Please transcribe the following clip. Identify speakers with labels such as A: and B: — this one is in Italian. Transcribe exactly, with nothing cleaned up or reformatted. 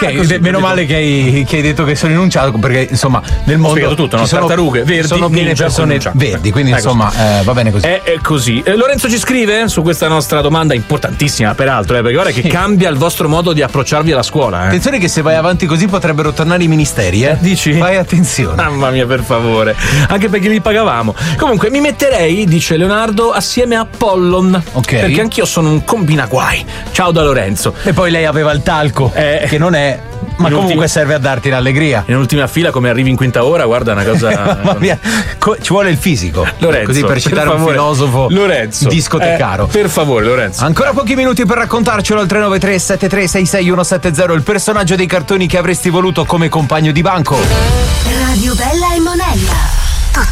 A: ok, così, meno male che hai, che hai detto che sono enunciato, perché insomma nel mondo
B: spiego tutto,
A: ci
B: no?
A: sono
B: Tartarughe verdi,
A: sono piene
B: ninja,
A: persone verdi, quindi
B: è
A: insomma eh, va bene così.
B: È, è così. Eh, Lorenzo ci scrive su questa nostra domanda importantissima, peraltro, eh, perché guarda
A: Sì.
B: che cambia il vostro modo di approcciarvi alla scuola. Eh.
A: Attenzione che se vai avanti così potrebbero tornare i ministeri, eh?
B: Dici?
A: Fai attenzione.
B: Mamma mia, per favore. Anche perché li pagavamo. Comunque mi metterei, dice Leonardo, assieme a Pollon.
A: Ok.
B: Perché anch'io sono un combinaguai. Ciao da Lorenzo.
A: E poi lei aveva il talco,
B: Eh.
A: che non è, ma
B: In
A: comunque
B: ultimi-
A: serve a darti l'allegria.
B: In ultima fila, come arrivi in quinta ora, guarda, una cosa.
A: Mamma mia, co- ci vuole il fisico.
B: Lorenzo,
A: Così per citare un
B: favore.
A: filosofo
B: Lorenzo,
A: discotecaro.
B: eh, per favore, Lorenzo.
A: Ancora pochi minuti per raccontarcelo al tre nove tre sette tre sei sei uno sette zero, il personaggio dei cartoni che avresti voluto come compagno di banco.
C: Radio Bella e Monella.